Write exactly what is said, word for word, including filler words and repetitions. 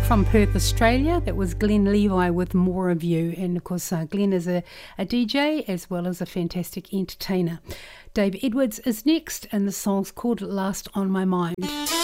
From Perth, Australia, that was Glenn Levi with More of You. And of course, uh, Glenn is a, a D J as well as a fantastic entertainer. Dave Edwards is next, and the song's called Last on My Mind.